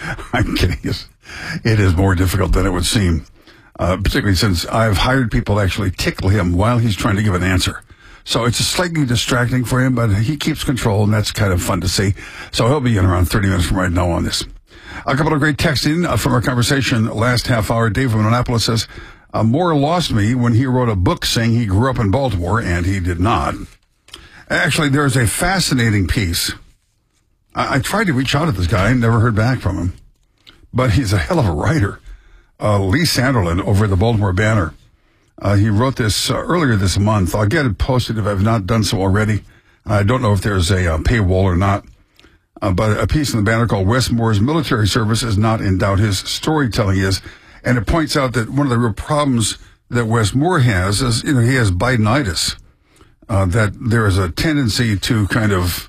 I'm kidding. It's, it is more difficult than it would seem, uh, particularly since I've hired people to actually tickle him while he's trying to give an answer. So it's slightly distracting for him, but he keeps control, and that's kind of fun to see. So he'll be in around thirty minutes from right now on this. A couple of great texts in uh, from our conversation last half hour. Dave from Annapolis says, uh, Moore lost me when he wrote a book saying he grew up in Baltimore, and he did not. Actually, there's a fascinating piece. I, I tried to reach out to this guy and never heard back from him, but he's a hell of a writer. Uh, Lee Sanderlin over at the Baltimore Banner. Uh, he wrote this uh, earlier this month. I'll get it posted if I've not done so already. I don't know if there's a uh, paywall or not. Uh, but a piece in the Banner called Wes Moore's Military Service is not in doubt. His storytelling is. And it points out that one of the real problems that Wes Moore has is, you know, he has Bidenitis. Uh, that there is a tendency to kind of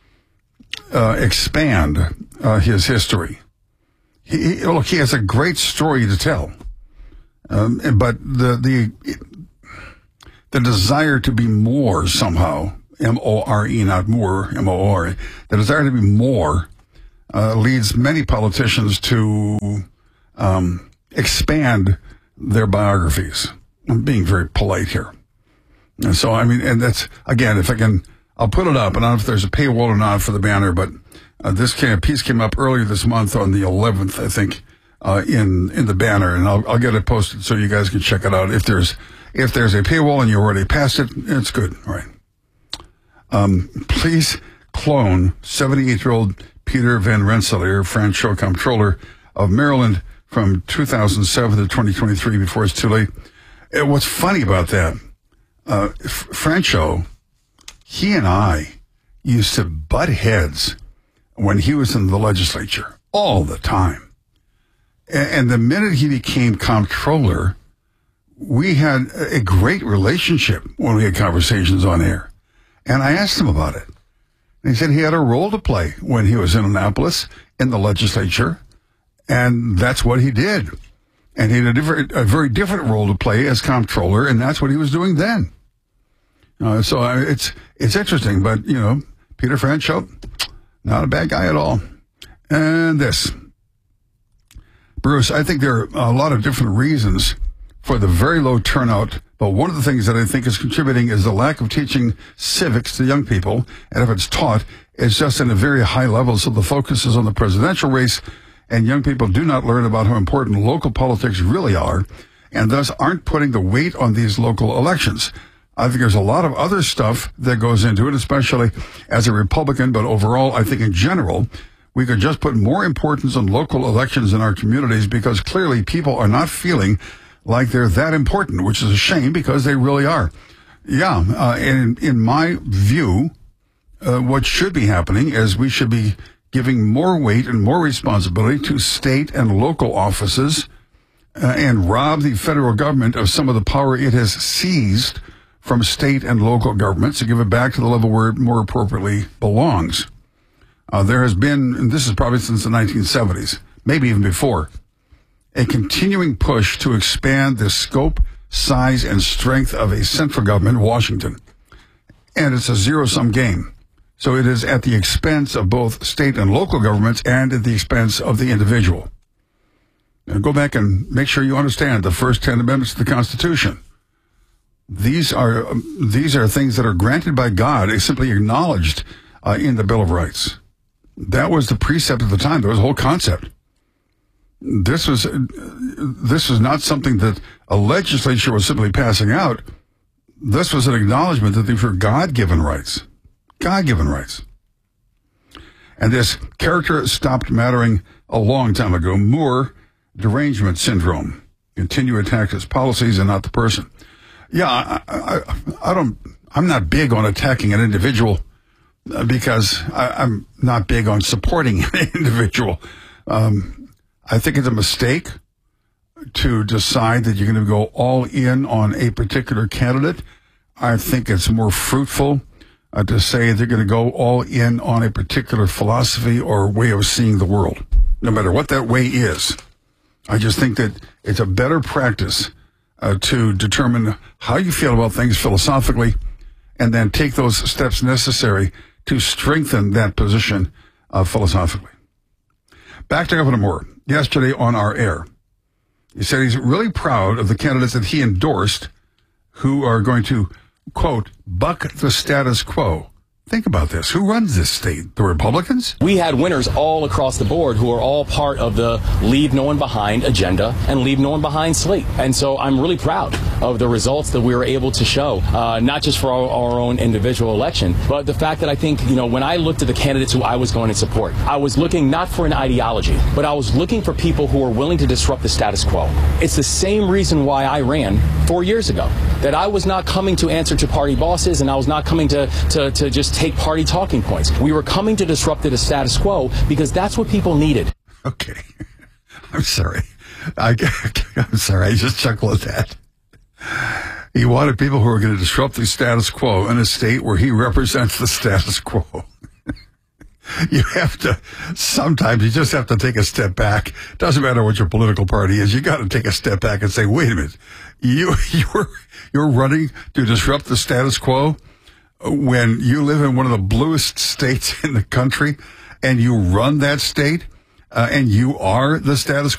uh, expand uh, his history. He, he, look, he has a great story to tell. Um, but the, the, the desire to be more somehow, M O R E, not more, M O R E, the desire to be more uh, leads many politicians to um, expand their biographies. I'm being very polite here. And so, I mean, and that's, again, if I can, I'll put it up. I don't know if there's a paywall or not for the Banner, but uh, this came, piece came up earlier this month on the eleventh, I think, uh, in, in the Banner, and I'll, I'll get it posted so you guys can check it out. If there's, if there's a paywall and you already passed it, it's good. All right. Um, please clone seventy-eight-year-old Peter Van Rensselaer, Franco Comptroller of Maryland from two thousand seven to twenty twenty-three before it's too late. And what's funny about that, uh, Franco, he and I used to butt heads when he was in the legislature all the time. And, and the minute he became comptroller, we had a great relationship when we had conversations on air. And I asked him about it. And he said he had a role to play when he was in Annapolis in the legislature. And that's what he did. And he had a, different, a very different role to play as comptroller, and that's what he was doing then. Uh, so uh, it's it's interesting, but, you know, Peter Franco, not a bad guy at all. And this. Bruce, I think there are a lot of different reasons for the very low turnout, but one of the things that I think is contributing is the lack of teaching civics to young people, and if it's taught, it's just at a very high level, so the focus is on the presidential race, and young people do not learn about how important local politics really are, and thus aren't putting the weight on these local elections. I think there's a lot of other stuff that goes into it, especially as a Republican, but overall, I think in general, we could just put more importance on local elections in our communities because clearly people are not feeling like they're that important, which is a shame because they really are. Yeah, uh, and in my view, uh, what should be happening is we should be giving more weight and more responsibility to state and local offices uh, and rob the federal government of some of the power it has seized from state and local governments to give it back to the level where it more appropriately belongs. Uh, there has been, and this is probably since the nineteen seventies, maybe even before, a continuing push to expand the scope, size, and strength of a central government, Washington. And it's a zero-sum game. So it is at the expense of both state and local governments and at the expense of the individual. Now go back and make sure you understand the first ten amendments to the Constitution. These are um, these are things that are granted by God, it's simply acknowledged uh, in the Bill of Rights. That was the precept of the time. There was a whole concept. This was uh, this was not something that a legislature was simply passing out. This was an acknowledgement that these were God-given rights. God-given rights. And this character stopped mattering a long time ago. Moore derangement syndrome. Continue to attack his policies and not the person. Yeah, I, I, I don't, I'm not big on attacking an individual because I, I'm not big on supporting an individual. Um, I think it's a mistake to decide that you're going to go all in on a particular candidate. I think it's more fruitful uh, to say they're going to go all in on a particular philosophy or way of seeing the world, no matter what that way is. I just think that it's a better practice uh, to determine how you feel about things philosophically and then take those steps necessary to strengthen that position uh, philosophically. Back to Governor Moore. Yesterday on our air, he said he's really proud of the candidates that he endorsed who are going to, quote, buck the status quo. Think about this. Who runs this state? The Republicans? We had winners all across the board who are all part of the Leave No One Behind agenda and Leave No One Behind slate. And so I'm really proud of the results that we were able to show, uh, not just for our, our own individual election, but the fact that I think, you know, when I looked at the candidates who I was going to support, I was looking not for an ideology, but I was looking for people who were willing to disrupt the status quo. It's the same reason why I ran four years ago, that I was not coming to answer to party bosses and I was not coming to, to, to just take party talking points. We were coming to disrupt the status quo because that's what people needed. Okay. I'm sorry. I, I'm sorry. I just chuckle at that. He wanted people who are going to disrupt the status quo in a state where he represents the status quo. You have to, sometimes you just have to take a step back. Doesn't matter what your political party is. You got to take a step back and say, wait a minute, you, you're, you're running to disrupt the status quo when you live in one of the bluest states in the country and you run that state uh, and you are the status quo.